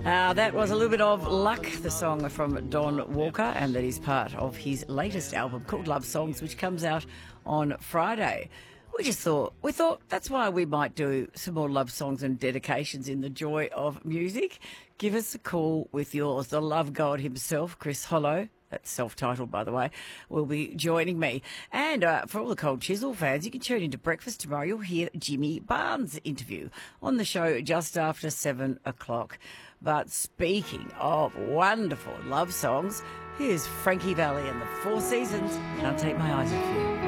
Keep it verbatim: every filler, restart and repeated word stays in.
Uh, that was a little bit of Luck, the song from Don Walker, and that is part of his latest album called Love Songs, which comes out on Friday. We just thought, we thought that's why we might do some more love songs and dedications in the joy of music. Give us a call with yours. The love god himself, Chris Hollow, that's self-titled, by the way, will be joining me. And uh, for all the Cold Chisel fans, you can tune into breakfast tomorrow. You'll hear Jimmy Barnes' interview on the show just after seven o'clock. But speaking of wonderful love songs, here's Frankie Valli and the Four Seasons. Can't Take My Eyes Off You.